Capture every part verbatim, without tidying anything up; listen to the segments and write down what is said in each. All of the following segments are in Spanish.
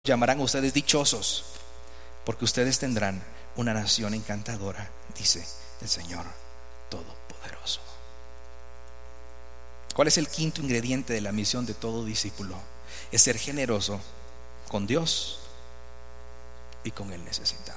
llamarán a ustedes dichosos, porque ustedes tendrán una nación encantadora, dice el Señor Todopoderoso. ¿Cuál es el quinto ingrediente de la misión de todo discípulo? Es ser generoso con Dios y con el necesitado.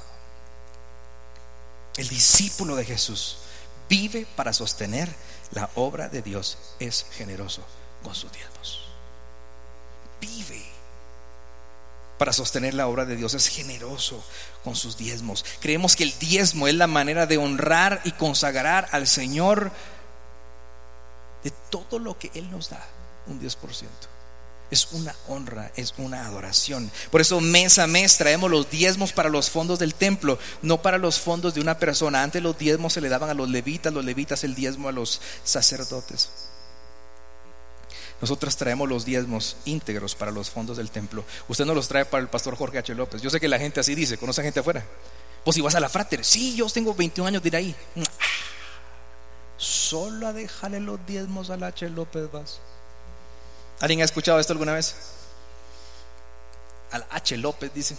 El discípulo de Jesús vive para sostener la obra de Dios, es generoso con sus diezmos. Vive para sostener la obra de Dios, es generoso con sus diezmos. Creemos que el diezmo es la manera de honrar y consagrar al Señor de todo lo que Él nos da, un diez por ciento. Es una honra, es una adoración. Por eso mes a mes traemos los diezmos para los fondos del templo, no para los fondos de una persona. Antes los diezmos se le daban a los levitas, los levitas el diezmo a los sacerdotes. Nosotros traemos los diezmos íntegros para los fondos del templo. Usted no los trae para el pastor Jorge H. López. Yo sé que la gente así dice, conoce a gente afuera. Pues si vas a la Frater, sí, yo tengo veintiún años de ir ahí. Solo a dejarle los diezmos al H. López vas. ¿Alguien ha escuchado esto alguna vez? Al H. López dice.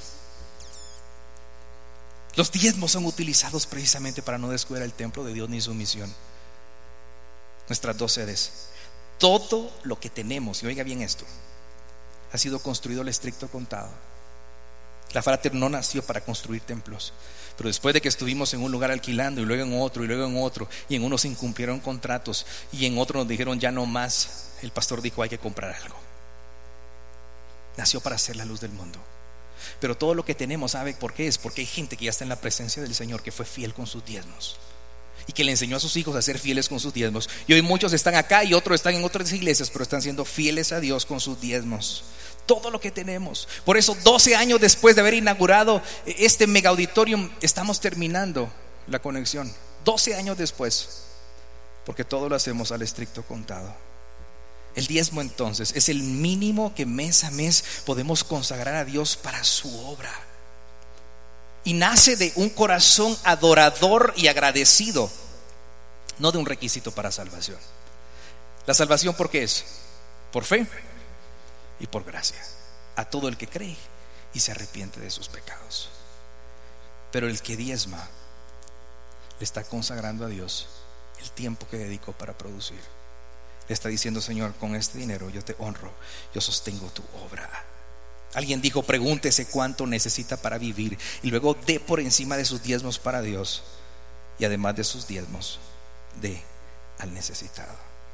Los diezmos son utilizados precisamente para no descuidar el templo de Dios ni su misión. Nuestras dos sedes. Todo lo que tenemos, y oiga bien esto, ha sido construido al estricto contado. La Frater no nació para construir templos, pero después de que estuvimos en un lugar alquilando y luego en otro y luego en otro, y en unos se incumplieron contratos y en otros nos dijeron ya no más, el pastor dijo hay que comprar algo. Nació para ser la luz del mundo. Pero todo lo que tenemos, ¿sabe por qué es? Porque hay gente que ya está en la presencia del Señor, que fue fiel con sus diezmos y que le enseñó a sus hijos a ser fieles con sus diezmos. Y hoy muchos están acá y otros están en otras iglesias, pero están siendo fieles a Dios con sus diezmos. Todo lo que tenemos. Por eso doce años después de haber inaugurado este mega auditorium, estamos terminando la conexión. doce años después, porque todo lo hacemos al estricto contado. El diezmo entonces es el mínimo que mes a mes podemos consagrar a Dios para su obra. Y nace de un corazón adorador y agradecido, no de un requisito para salvación. La salvación, ¿por qué es? Por fe y por gracia a todo el que cree y se arrepiente de sus pecados. Pero el que diezma le está consagrando a Dios el tiempo que dedicó para producir. Le está diciendo: Señor, con este dinero yo te honro, yo sostengo tu obra. Alguien dijo: pregúntese cuánto necesita para vivir y luego dé por encima de sus diezmos para Dios, y además de sus diezmos dé al necesitado.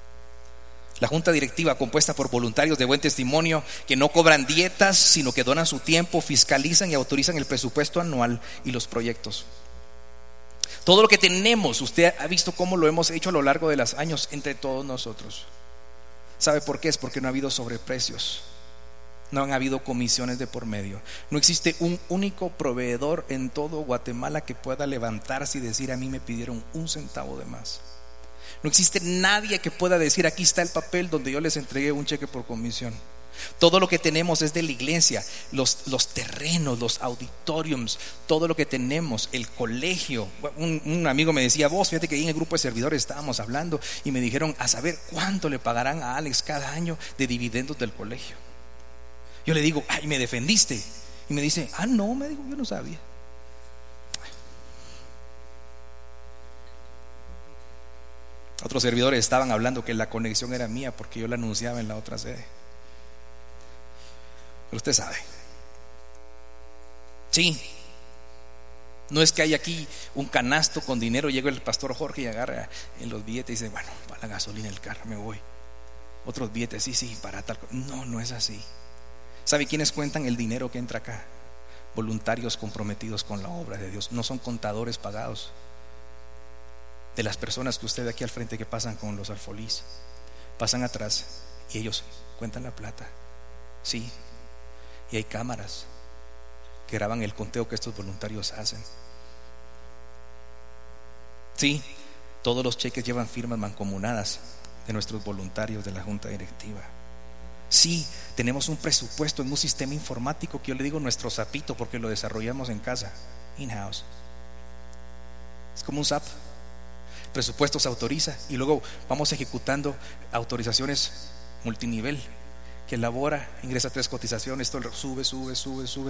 La junta directiva, compuesta por voluntarios de buen testimonio que no cobran dietas, sino que donan su tiempo, fiscalizan y autorizan el presupuesto anual y los proyectos. Todo lo que tenemos, usted ha visto cómo lo hemos hecho a lo largo de los años entre todos nosotros. ¿Sabe por qué? Es porque no ha habido sobreprecios, no han habido comisiones de por medio. No existe un único proveedor en todo Guatemala que pueda levantarse y decir: a mí me pidieron un centavo de más. No existe nadie que pueda decir: aquí está el papel donde yo les entregué un cheque por comisión. Todo lo que tenemos es de la iglesia, los, los terrenos, los auditoriums, todo lo que tenemos, el colegio. Un, un amigo me decía: vos, fíjate que ahí en el grupo de servidores estábamos hablando y me dijeron: a saber cuánto le pagarán a Alex cada año de dividendos del colegio. Yo le digo: ay, me defendiste. Y me dice: ah, no, me dijo, yo no sabía. Otros servidores estaban hablando que la conexión era mía porque yo la anunciaba en la otra sede. Pero usted sabe, sí, no es que hay aquí un canasto con dinero, llega el pastor Jorge y agarra en los billetes y dice: bueno, para la gasolina del carro me voy. Otros billetes, sí, sí, para tal cosa. No, no es así. ¿Sabe quiénes cuentan el dinero que entra acá? Voluntarios comprometidos con la obra de Dios. No son contadores pagados. De las personas que usted ve aquí al frente que pasan con los alfolís, pasan atrás y ellos cuentan la plata. Sí, y hay cámaras que graban el conteo que estos voluntarios hacen. Sí, todos los cheques llevan firmas mancomunadas de nuestros voluntarios de la junta directiva. Sí, tenemos un presupuesto en un sistema informático que yo le digo nuestro sapito porque lo desarrollamos en casa, in-house. Es como un SAP. Presupuesto se autoriza y luego vamos ejecutando autorizaciones multinivel que elabora, ingresa tres cotizaciones, esto sube, sube, sube, sube,